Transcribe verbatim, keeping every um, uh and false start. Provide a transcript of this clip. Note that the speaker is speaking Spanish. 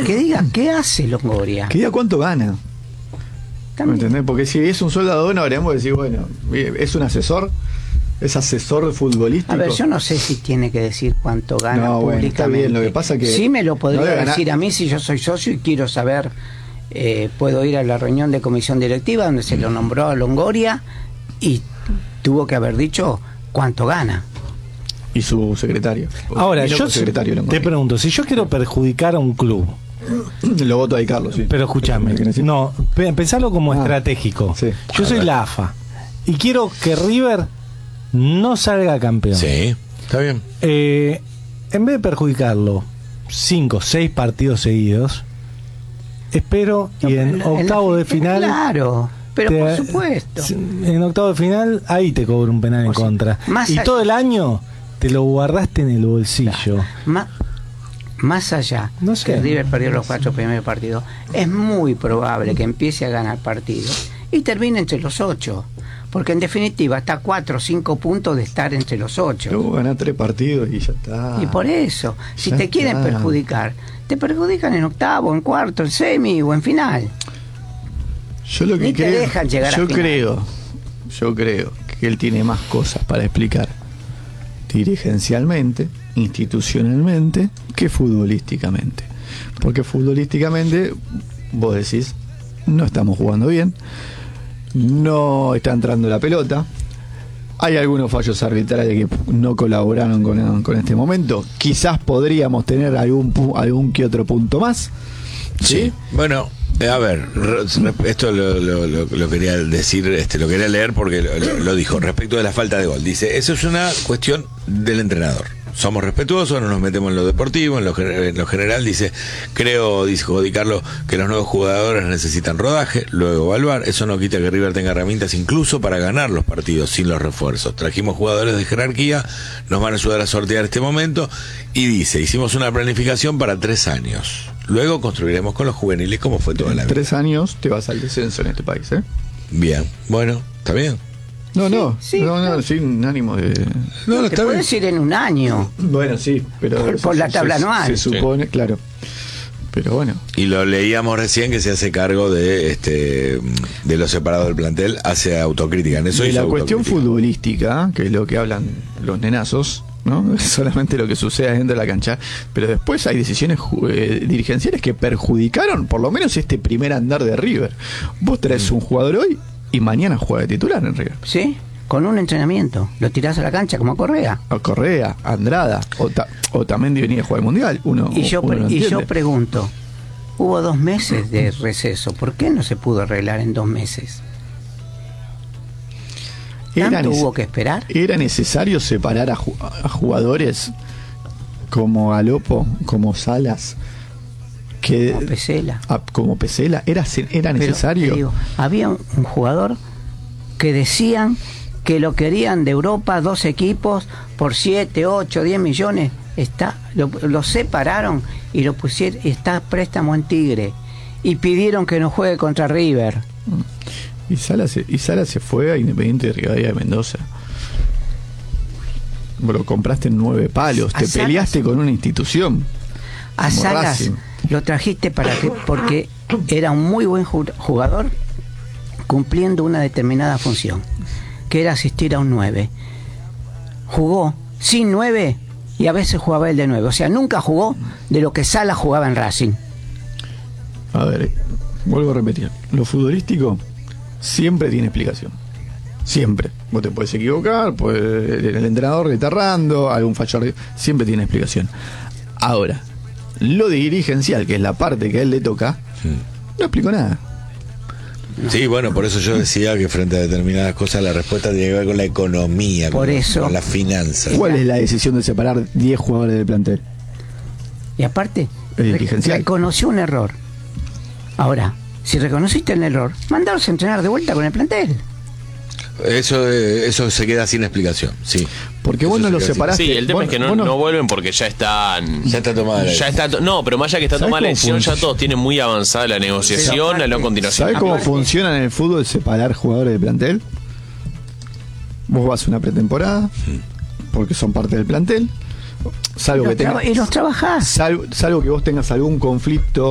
que diga qué hace Longoria. Que diga cuánto gana. ¿Me entendés? Porque si es un soldado, no habremos decir, bueno, es un asesor, es asesor futbolístico. A ver, yo no sé si tiene que decir cuánto gana no, públicamente. Bueno, está bien, lo que pasa que sí me lo podría no decir a mí si yo soy socio y quiero saber, eh, puedo ir a la reunión de comisión directiva donde se lo nombró a Longoria y tuvo que haber dicho cuánto gana. Y su secretario. Ahora, y yo secretario te pregunto, si yo quiero perjudicar a un club, lo voto ahí, Carlos, sí. Pero escúchame, no, pensalo como ah, estratégico. Sí. Yo soy la A F A y quiero que River no salga campeón. Sí, está bien. Eh, en vez de perjudicarlo cinco, seis partidos seguidos, espero no, y en, en octavo la, de final. Claro, pero te, por supuesto. En octavo de final, ahí te cobro un penal o en sea, contra. Y todo el año te lo guardaste en el bolsillo. Claro. Más, más allá no sé. que River perdió los cuatro primeros partidos, es muy probable que empiece a ganar partidos y termine entre los ocho. Porque en definitiva está a cuatro o cinco puntos de estar entre los ocho. Luego ganar tres partidos y ya está. Y por eso, si ya te está. quieren perjudicar, te perjudican en octavo, en cuarto, en semi o en final. Yo lo que Ni creo, te dejan llegar yo a final. creo, yo creo que él tiene más cosas para explicar dirigencialmente, institucionalmente, que futbolísticamente. Porque futbolísticamente, vos decís, no estamos jugando bien, no está entrando la pelota, hay algunos fallos arbitrales que no colaboraron con, con este momento, quizás podríamos tener algún algún que otro punto más. Sí, ¿sí? Bueno, a ver, esto lo, lo, lo, lo quería decir, este, lo quería leer porque lo, lo dijo respecto de la falta de gol. Dice, eso es una cuestión del entrenador. Somos respetuosos, no nos metemos en lo deportivo, en lo, en lo general. Dice, creo, dijo Di Carlo, que los nuevos jugadores necesitan rodaje, luego evaluar. Eso no quita que River tenga herramientas incluso para ganar los partidos sin los refuerzos. Trajimos jugadores de jerarquía, nos van a ayudar a sortear este momento. Y dice, hicimos una planificación para tres años. Luego construiremos con los juveniles como fue toda la vida. En tres años te vas al descenso en este país, ¿eh? Bien, bueno, está bien. No, sí, no, sí, no, no, no, sin ánimo de... No, no, te puedes ir en un año. Bueno, sí, pero... Por, por la tabla se, anual. Se supone, sí. Claro. Pero bueno. Y lo leíamos recién que se hace cargo de este de los separados del plantel, hace autocrítica. En eso y la cuestión futbolística, que es lo que hablan los nenazos, ¿no? Es solamente lo que sucede dentro de la cancha, pero después hay decisiones eh, dirigenciales que perjudicaron por lo menos este primer andar de River. Vos traes mm. un jugador hoy y mañana juega de titular en River. Sí, con un entrenamiento. Lo tirás a la cancha como a Correa. A Correa, Andrada, o, ta, o también venía a jugar el Mundial. Uno, y yo, uno y yo pregunto, hubo dos meses de receso, ¿por qué no se pudo arreglar en dos meses? ¿Tanto hubo que esperar? ¿Era necesario separar a, ju a jugadores como Galopo, como Salas, que, como Pesela? A, como Pesela, ¿era, era necesario? Pero, digo, había un, un jugador que decían que lo querían de Europa, dos equipos, por siete, ocho, diez millones. Está, lo, lo separaron y lo pusieron, está préstamo en Tigre. Y pidieron que no juegue contra River. Y Sala se, y Sala se fue a Independiente de Rivadavia de Mendoza. Lo compraste en nueve palos, a te Salas, peleaste con una institución. A Salas Racing. Lo trajiste para que, porque era un muy buen jugador cumpliendo una determinada función, que era asistir a un nueve. Jugó sin nueve y a veces jugaba él de nueve. O sea, nunca jugó de lo que Salas jugaba en Racing. A ver, vuelvo a repetir. Lo futbolístico siempre tiene explicación. Siempre. Vos te puedes equivocar, pues el entrenador le está errando, algún fallo, siempre tiene explicación. Ahora, lo dirigencial, que es la parte que a él le toca, sí. no explico nada. Sí, bueno, por eso yo decía que frente a determinadas cosas la respuesta tiene que ver con la economía, por con, eso, con las finanzas. ¿Cuál es la decisión de separar diez jugadores del plantel? Y aparte, el dirigencial reconoció un error. Ahora, si reconociste el error, mandaros a entrenar de vuelta con el plantel. Eso eso se queda sin explicación, sí. Porque vos no lo separaste. Sí, el tema vos, es que no, no, no vuelven porque ya están. Ya está tomada la ya está to No, pero más allá que está tomada la decisión, ya todos tienen muy avanzada la negociación, la no continuación. ¿Sabés cómo funciona en el fútbol separar jugadores del plantel? Vos vas a una pretemporada, porque son parte del plantel. Salvo y que tengas, y los trabajás. Salvo, salvo que vos tengas algún conflicto